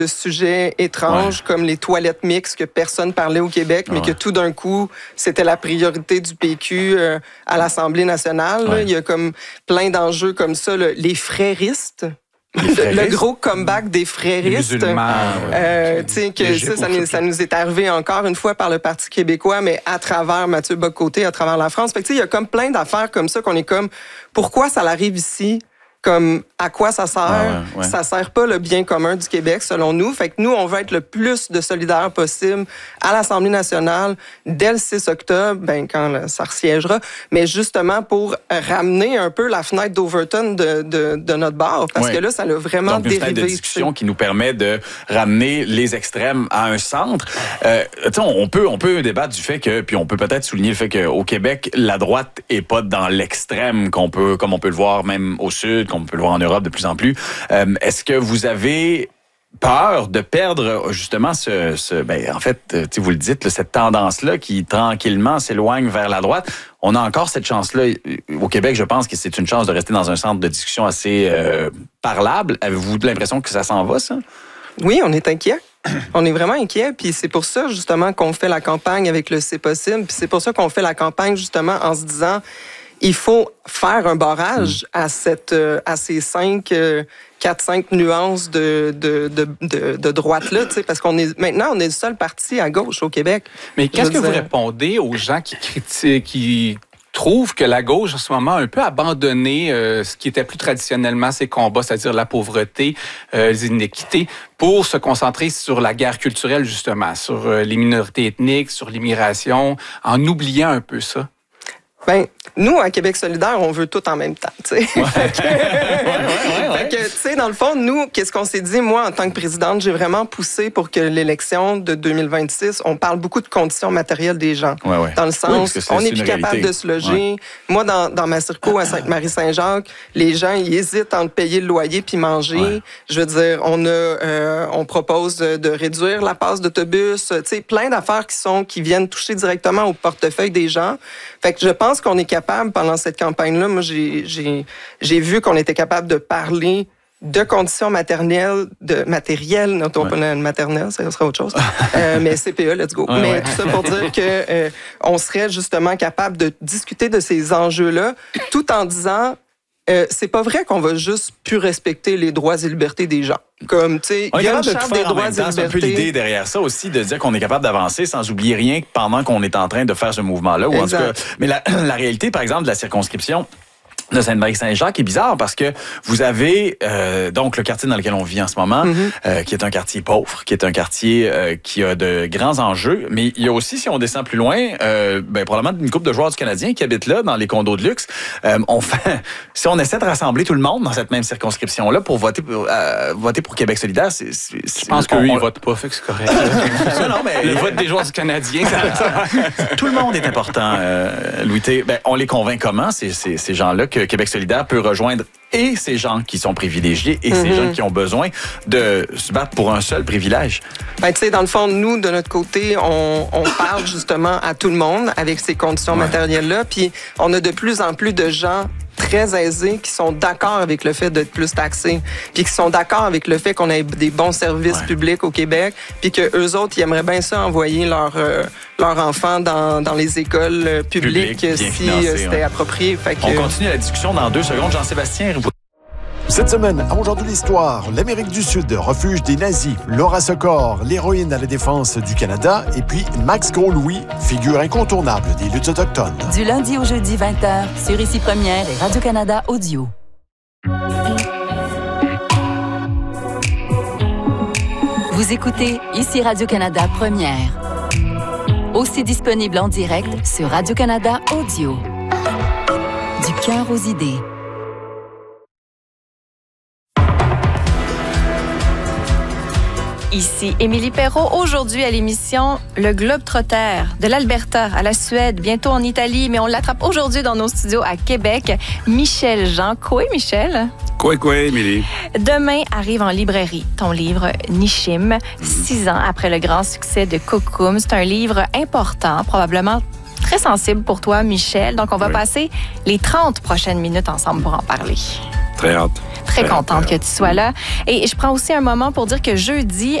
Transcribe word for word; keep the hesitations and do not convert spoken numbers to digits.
de sujets étranges ouais. comme les toilettes mixtes que personne parlait au Québec, mais ouais. que tout d'un coup, c'était la priorité du P Q euh, à l'Assemblée nationale. Ouais. Il y a comme plein d'enjeux comme ça. Là. Les fréristes. Le, le gros comeback des fréristes. Les euh, okay. que ça, ça, nous, ça nous est arrivé encore une fois par le Parti québécois, mais à travers Mathieu Bock-Côté, à travers la France. Fait que, il y a comme plein d'affaires comme ça qu'on est comme, pourquoi ça arrive ici? Comme, à quoi ça sert? Ah ouais, ouais. Ça sert pas le bien commun du Québec, selon nous. Fait que nous, on veut être le plus de solidaires possible à l'Assemblée nationale dès le six octobre, ben, quand là, ça resiégera, mais justement pour ramener un peu la fenêtre d'Overton de, de, de notre bord, parce ouais. que là, ça l'a vraiment Donc, une dérivé. fenêtre de discussion qui nous permet de ramener les extrêmes à un centre. Euh, on peut, on peut débattre du fait que, puis on peut peut-être souligner le fait qu'au Québec, la droite est pas dans l'extrême qu'on peut, comme on peut le voir même au sud, qu'on peut le voir en Europe de plus en plus. Euh, est-ce que vous avez peur de perdre justement ce... ce ben, en fait, vous le dites, là, cette tendance-là qui tranquillement s'éloigne vers la droite? On a encore cette chance-là. Au Québec, je pense que c'est une chance de rester dans un centre de discussion assez euh, parlable. Avez-vous l'impression que ça s'en va, ça? Oui, on est inquiet. On est vraiment inquiet, puis c'est pour ça justement qu'on fait la campagne avec le C'est possible, puis c'est pour ça qu'on fait la campagne justement en se disant... Il faut faire un barrage mmh. à, cette, à ces cinq, quatre, cinq nuances de, de, de, de, de droite-là, parce qu'on est maintenant, on est le seul parti à gauche au Québec. Mais qu'est-ce que dire... vous répondez aux gens qui critiquent, qui trouvent que la gauche, en ce moment, a un peu abandonné euh, ce qui était plus traditionnellement ses combats, c'est-à-dire la pauvreté, euh, les inéquités, pour se concentrer sur la guerre culturelle, justement, sur euh, les minorités ethniques, sur l'immigration, en oubliant un peu ça? Ben, nous, à Québec solidaire, on veut tout en même temps, tu sais. Ouais. Fait que, ouais, ouais, ouais. tu sais, dans le fond, nous, qu'est-ce qu'on s'est dit? Moi, en tant que présidente, j'ai vraiment poussé pour que l'élection de deux mille vingt-six, on parle beaucoup de conditions matérielles des gens. Ouais, ouais. Dans le sens, oui, on n'est plus capable réalité. de se loger. Ouais. Moi, dans, dans ma circo à Sainte-Marie-Saint-Jacques, les gens, ils hésitent entre payer le loyer puis manger. Ouais. Je veux dire, on a, euh, on propose de réduire la passe d'autobus, tu sais, plein d'affaires qui sont, qui viennent toucher directement au portefeuille des gens. Fait que je pense qu'on est capable, pendant cette campagne-là, moi, j'ai, j'ai, j'ai vu qu'on était capable de parler de conditions maternelles, de matériel, non ouais. pas maternelle, ça sera autre chose, euh, mais C P E, let's go. Ouais, mais ouais. tout ça pour dire que euh, on serait justement capable de discuter de ces enjeux-là, tout en disant... Euh, c'est pas vrai qu'on va juste plus respecter les droits et libertés des gens. Comme, tu sais, il y a une charte des droits et libertés. C'est un peu l'idée derrière ça aussi, de dire qu'on est capable d'avancer sans oublier rien pendant qu'on est en train de faire ce mouvement-là. Ou en tout cas, mais la, la réalité, par exemple, de la circonscription de Sainte-Marie-Saint-Jacques est bizarre parce que vous avez euh, donc le quartier dans lequel on vit en ce moment, mm-hmm. euh, qui est un quartier pauvre, qui est un quartier euh, qui a de grands enjeux, mais il y a aussi, si on descend plus loin, euh, ben, probablement une couple de joueurs du Canadien qui habitent là, dans les condos de luxe. Euh, on fait, si on essaie de rassembler tout le monde dans cette même circonscription-là pour voter pour, euh, voter pour Québec solidaire, c'est... c'est, c'est Je pense qu'eux, ils votent pas, fait que c'est correct. non, non, mais le vote des joueurs du Canadien, ça... Tout le monde est important, euh, Louis T. Ben, on les convainc comment, ces, ces, ces gens-là, que Québec solidaire peut rejoindre et ces gens qui sont privilégiés et mm-hmm. ces gens qui ont besoin de se battre pour un seul privilège. Ben, tu sais, dans le fond, nous, de notre côté, on, on parle justement à tout le monde avec ces conditions ouais. matérielles-là, puis on a de plus en plus de gens très aisés qui sont d'accord avec le fait d'être plus taxés, puis qui sont d'accord avec le fait qu'on ait des bons services ouais. publics au Québec, puis que eux autres, ils aimeraient bien ça envoyer leurs euh, leurs enfants dans, dans les écoles publiques Public, si financé, c'était ouais. approprié. Fait que... On continue la discussion dans deux secondes. Jean-Sébastien. Cette semaine, à Aujourd'hui l'Histoire, l'Amérique du Sud, refuge des nazis, Laura Secor, l'héroïne à la défense du Canada, et puis Max Gros-Louis, figure incontournable des luttes autochtones. Du lundi au jeudi vingt heures, sur Ici Première et Radio-Canada Audio. Vous écoutez Ici Radio-Canada Première. Aussi disponible en direct sur Radio-Canada Audio. Du cœur aux idées. Ici Émilie Perrault, aujourd'hui à l'émission Le Globe-Trotter, de l'Alberta à la Suède, bientôt en Italie, mais on l'attrape aujourd'hui dans nos studios à Québec. Michel Jean. Quoi, Michel? Quoi, quoi, Émilie? Demain arrive en librairie ton livre Nishim, six ans après le grand succès de Kokum. C'est un livre important, probablement très sensible pour toi, Michel. Donc, on va oui. passer les trente prochaines minutes ensemble pour en parler. Très hâte. très contente que tu sois là. Et je prends aussi un moment pour dire que jeudi,